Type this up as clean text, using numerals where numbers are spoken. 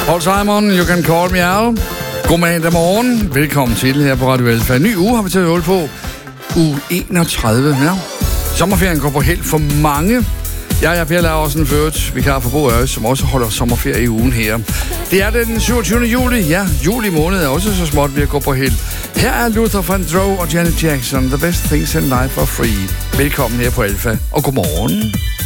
Paul Simon, You Can Call Me Al. God mandag morgen. Velkommen til her på Radio Alfa. En ny uge har vi taget hul på. Uge 31. Ja. Sommerferien går på held for mange. Jeg er Per Laursen Ført, vikar for Bo Øres, som også holder sommerferie i ugen her. Det er den 27. juli. Ja, juli måned er også så småt ved at gå på held. Her er Luther Vandross og Janet Jackson. The best things in life are free. Velkommen her på Alfa, og godmorgen.